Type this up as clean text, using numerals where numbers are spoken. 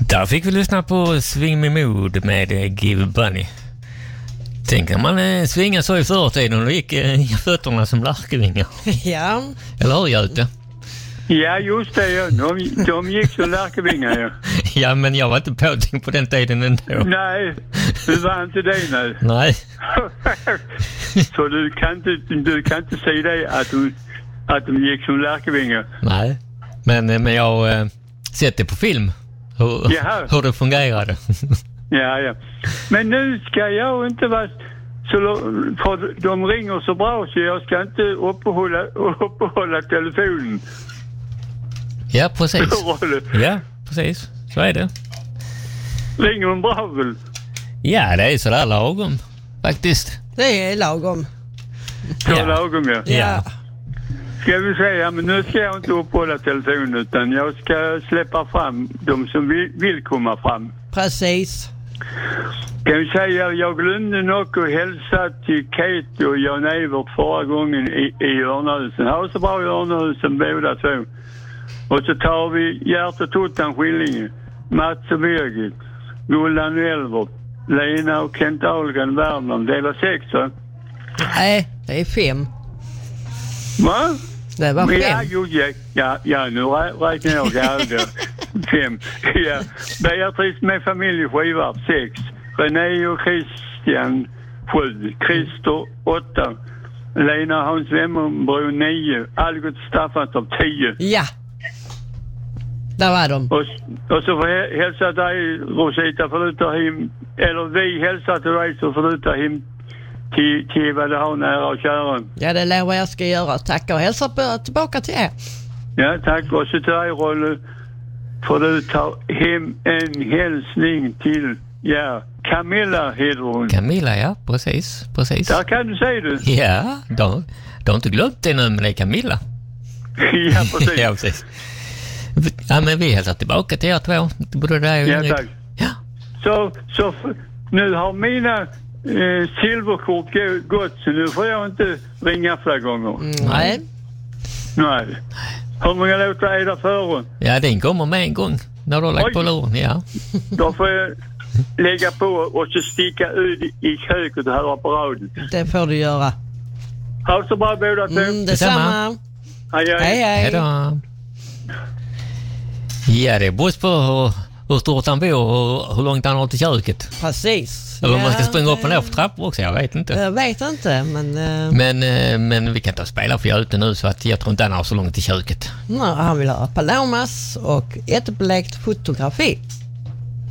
Där fick vi lyssna på Sving med mod med Give Bunny. Tänk när man svingar så i förtiden och då gick fötterna som lärkevingar. Ja. Eller hur, Göte? Ja, just det. Ja. De gick som lärkevingar, ja. Ja, men jag var inte påtänkt på den tiden ändå. Nej, du var inte det nu. Nej. Så du kan inte säga det att de gick som lärkevingar. Nej, men jag har sett det på film. Hur det fungerade. Ja. Men nu ska jag inte vara så, för de ringer så bra så jag ska inte uppehålla telefonen. Ja, precis. Ja, precis. Så är det. Ringer de bra väl? Ja, det är sådär lagom, faktiskt. Det är lagom. Så lagom, ja. Ja. Ska vi säga, men nu ska jag inte uppehålla telefonen utan jag ska släppa fram de som vill komma fram. Precis. Kan vi säga, jag glömde nog att hälsa till Kate och Jan Evert förra gången i Örnhusen. Ha så bra i Örnhusen båda två. Och så tar vi Gert och Tuttan Skillinge, Mats och Birgit, Gullan och Elvert, Lena och Kent Ahlgren Värmland. Det var 6, va? Nej, det är 5. Va? Det var 5. Ja, nu räknar jag gärna. 5. Ja. Beatrice med familj Skivarp 6. René och Christian 7. Christer 8. Lena Hans Wemmerbro 9. Algot Staffanstorp 10. Ja. Där var de. Och så får jag hälsa dig, Rosita, för du tar hem. Eller vi hälsar till dig så får du ta hem till vad du har nära och kära. Ja, det lovar jag ska göra. Tack och hälsa tillbaka till er. Ja, tack. Och så till dig, Rolle, får du ta hem en hälsning till, Camilla heter hon. Camilla, ja, precis. Där kan du säga du. Ja, de har inte glömt det nu, men det är Camilla. Ja, precis. Ja, precis. Ja, men vi hälsar tillbaka till er två. Både där och ja, tack. Ja. Så nu har mina silverkort gått, så nu får jag inte ringa fler gånger. Nej. Hur många låtar är det före? Ja, den kommer med en gång när du har lagt på luren, ja. Då får jag lägga på och så sticka ut i köket och höra på radion. Det får du göra. Ha så bra båda två. Detsamma. Hej. Hej då. Ja, det beror på hur stort han bor och hur långt han har till köket. Precis. Eller om man ska springa upp och ner för trappor också, jag vet inte. Jag vet inte, men... Men vi kan inte spela för Göte nu, så att jag tror inte han har så långt till köket. Han vill ha Palomas och ett blekt fotografi.